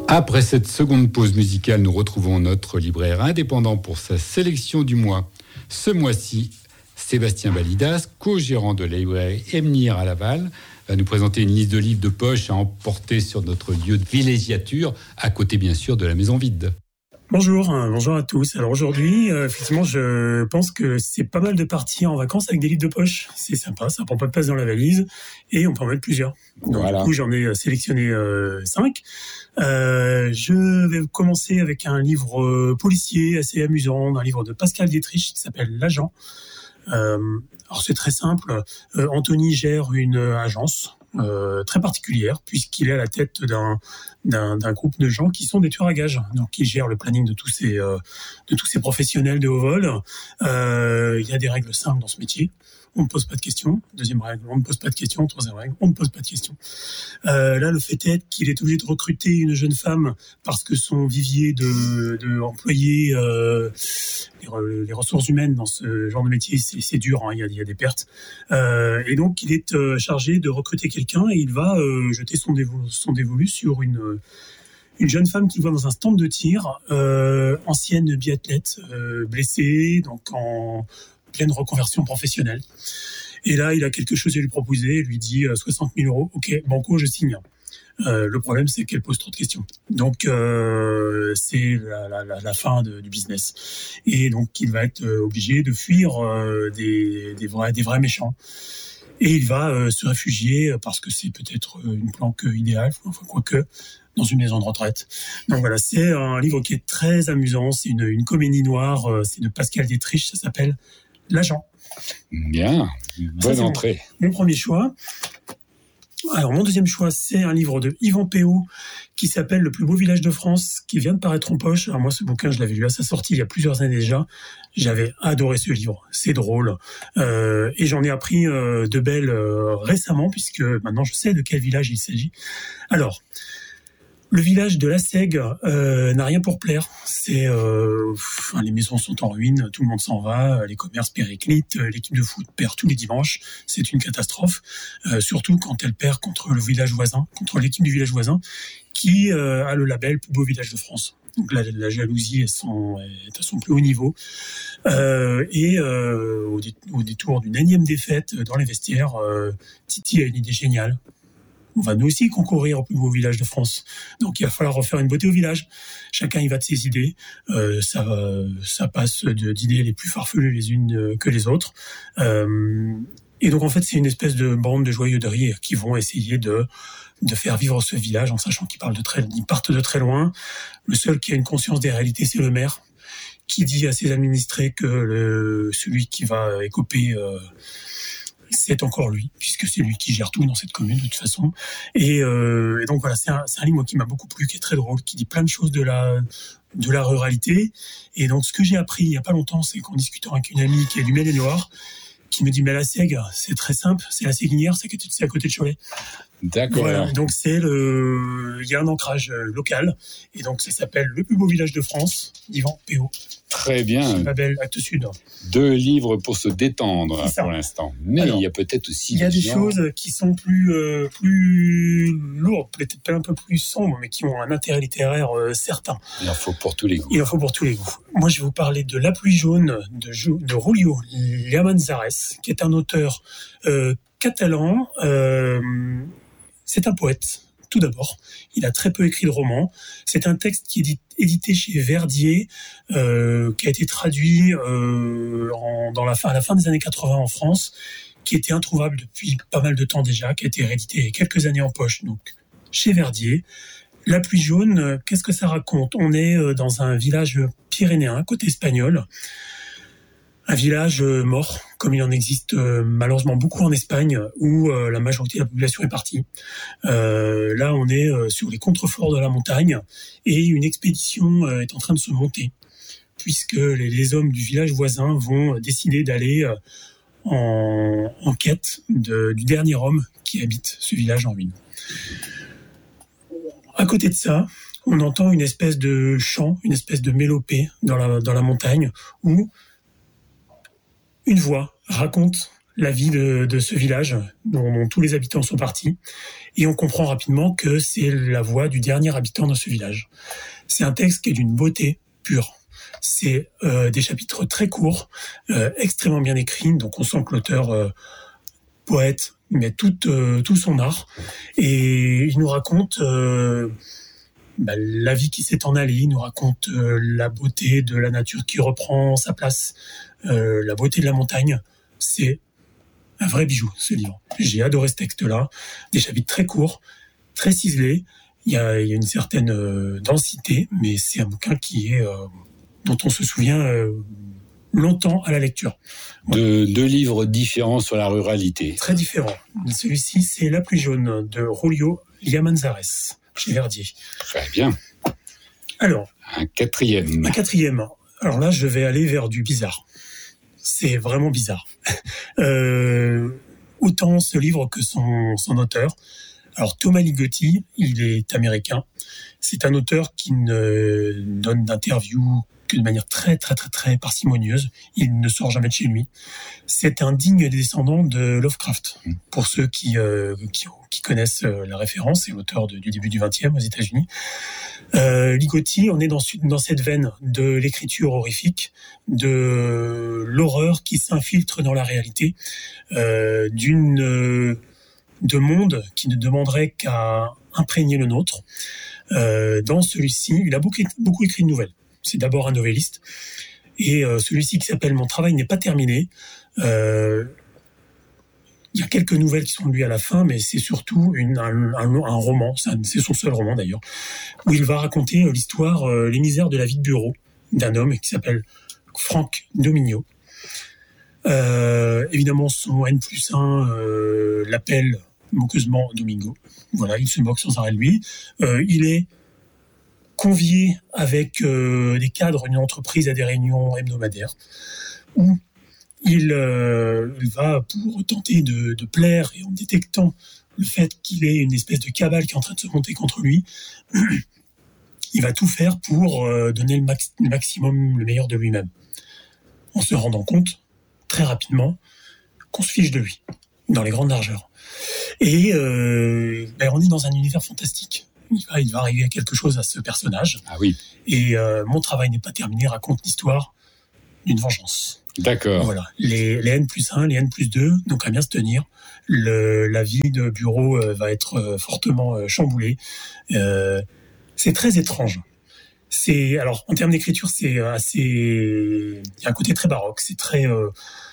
Après cette seconde pause musicale, nous retrouvons notre libraire indépendant pour sa sélection du mois. Ce mois-ci, Sébastien Balidas, co-gérant de la librairie Emnir à Laval, va nous présenter une liste de livres de poche à emporter sur notre lieu de villégiature, à côté bien sûr de la maison vide. Bonjour à tous. Alors aujourd'hui, effectivement, je pense que c'est pas mal de partir en vacances avec des livres de poche. C'est sympa, ça prend pas de place dans la valise et on peut en mettre plusieurs. Donc voilà. Du coup, j'en ai sélectionné 5. Je vais commencer avec un livre policier assez amusant, un livre de Pascal Dietrich qui s'appelle L'Agent. Alors c'est très simple. Anthony gère une agence très particulière puisqu'il est à la tête d'un groupe de gens qui sont des tueurs à gages. Donc il gère le planning de tous ces professionnels de haut vol. Il y a des règles simples dans ce métier. On ne pose pas de questions. Deuxième règle, on ne pose pas de questions. Troisième règle, on ne pose pas de questions. Là, le fait est qu'il est obligé de recruter une jeune femme parce que son vivier de employés, les ressources humaines dans ce genre de métier, c'est dur. Hein, il y a des pertes. Et donc, il est chargé de recruter quelqu'un et il va jeter son dévolu sur une jeune femme qu'il voit dans un stand de tir, ancienne biathlète, blessée, donc en pleine reconversion professionnelle. Et là, il a quelque chose à lui proposer. Il lui dit 60 000 €. Ok, banco, je signe. Le problème, c'est qu'elle pose trop de questions. Donc, c'est la fin du business. Et donc, il va être obligé de fuir des vrais méchants. Et il va se réfugier, parce que c'est peut-être une planque idéale, enfin, quoique, dans une maison de retraite. Donc voilà, c'est un livre qui est très amusant. C'est une comédie noire. C'est de Pascal Dietrich. Ça s'appelle L'Agent. Bien, bonne entrée. Mon premier choix. Alors, mon deuxième choix, c'est un livre de Yvan Péot qui s'appelle Le plus beau village de France, qui vient de paraître en poche. Alors moi, ce bouquin, je l'avais lu à sa sortie il y a plusieurs années déjà. J'avais adoré ce livre. C'est drôle. Et j'en ai appris de belles récemment, puisque maintenant, je sais de quel village il s'agit. Alors, le village de La Sègue n'a rien pour plaire. Les maisons sont en ruine, tout le monde s'en va, les commerces périclitent, l'équipe de foot perd tous les dimanches. C'est une catastrophe, surtout quand elle perd contre l'équipe du village voisin, qui a le label plus beau village de France. Donc la jalousie est à son plus haut niveau. Au détour d'une énième défaite dans les vestiaires, Titi a une idée géniale. On va nous aussi concourir au plus beau village de France. Donc il va falloir refaire une beauté au village. Chacun y va de ses idées. Ça passe d'idées les plus farfelues les unes que les autres. Et donc en fait c'est une espèce de bande de joyeux de rire qui vont essayer de faire vivre ce village en sachant qu'ils partent de très loin. Le seul qui a une conscience des réalités, c'est le maire, qui dit à ses administrés que celui qui va écoper c'est encore lui, puisque c'est lui qui gère tout dans cette commune de toute façon. Et donc voilà, c'est un livre qui m'a beaucoup plu, qui est très drôle, qui dit plein de choses de la ruralité. Et donc ce que j'ai appris il y a pas longtemps, c'est qu'en discutant avec une amie qui est du Maine-et-Loire, qui me dit mais la Sègue, c'est très simple, c'est la Séguinière, c'est à côté de Cholet. D'accord. Voilà, donc il y a un ancrage local, et donc ça s'appelle Le plus beau village de France, Yvan Péot. Très bien. Babel, Actes Sud. 2 livres pour se détendre pour l'instant. Mais alors, il y a peut-être aussi... Il y a des choses qui sont plus lourdes, peut-être pas un peu plus sombres, mais qui ont un intérêt littéraire certain. Il en faut pour tous les goûts. Moi, je vais vous parler de La pluie jaune de Julio Llamazares, qui est un auteur catalan. C'est un poète, tout d'abord. Il a très peu écrit de romans. C'est un texte qui est édité chez Verdier, qui a été traduit à la fin des années 80 en France, qui était introuvable depuis pas mal de temps déjà, qui a été réédité il y a quelques années en poche, donc chez Verdier. La pluie jaune, qu'est-ce que ça raconte ? On est dans un village pyrénéen, côté espagnol. Un village mort, comme il en existe malheureusement beaucoup en Espagne, où la majorité de la population est partie. Là, on est sur les contreforts de la montagne, et une expédition est en train de se monter, puisque les hommes du village voisin vont décider d'aller en quête du dernier homme qui habite ce village en ruine. À côté de ça, on entend une espèce de chant, une espèce de mélopée dans la montagne, où une voix raconte la vie de ce village dont tous les habitants sont partis. Et on comprend rapidement que c'est la voix du dernier habitant de ce village. C'est un texte qui est d'une beauté pure. C'est des chapitres très courts, extrêmement bien écrits. Donc on sent que l'auteur, poète, met tout son art. Et il nous raconte la vie qui s'est en allée. Il nous raconte la beauté de la nature qui reprend sa place, la beauté de la montagne. C'est un vrai bijou, ce livre. J'ai adoré ce texte-là. Des chapitres très courts, très ciselés. Il y a une certaine densité, mais c'est un bouquin dont on se souvient longtemps à la lecture. Deux livres différents sur la ruralité. Très différents. Celui-ci, c'est La pluie jaune de Julio Llamazares, chez Verdier. Très bien. Alors. Un quatrième. Alors là, je vais aller vers du bizarre. C'est vraiment bizarre. Autant ce livre que son auteur. Alors Thomas Ligotti, il est américain. C'est un auteur qui ne donne d'interviews que de manière très très très très parcimonieuse. Il ne sort jamais de chez lui. C'est un digne descendant de Lovecraft. Pour ceux qui connaissent la référence, c'est l'auteur du début du XXe aux États-Unis. Ligotti, on est dans cette veine de l'écriture horrifique, de l'horreur qui s'infiltre dans la réalité, de monde qui ne demanderait qu'à imprégner le nôtre. Dans celui-ci, il a beaucoup écrit de nouvelles. C'est d'abord un novelliste. Et celui-ci qui s'appelle « Mon travail n'est pas terminé », il y a quelques nouvelles qui sont de lui à la fin, mais c'est surtout un roman, c'est son seul roman d'ailleurs, où il va raconter l'histoire, les misères de la vie de bureau d'un homme qui s'appelle Frank Domigno. Évidemment, son N+1 l'appelle moqueusement Domingo. Voilà, il se moque sans arrêt de lui. Il est convié avec des cadres d'une entreprise à des réunions hebdomadaires où il va, pour tenter de plaire, et en détectant le fait qu'il ait une espèce de cabale qui est en train de se monter contre lui, il va tout faire pour donner le maximum, le meilleur de lui-même, en se rendant compte très rapidement qu'on se fiche de lui, dans les grandes largeurs. Et on est dans un univers fantastique. Il va arriver à quelque chose à ce personnage. Ah oui. Et Mon travail n'est pas terminé raconte l'histoire d'une vengeance. D'accord. Voilà. Les N+1, les N+2 n'ont qu'à bien se tenir. La vie de bureau va être fortement chamboulée. C'est très étrange. Alors, en termes d'écriture, c'est assez. Il y a un côté très baroque. C'est très